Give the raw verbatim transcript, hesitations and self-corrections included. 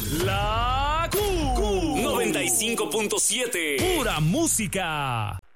La Q. Q. noventa y cinco punto siete. Pura música.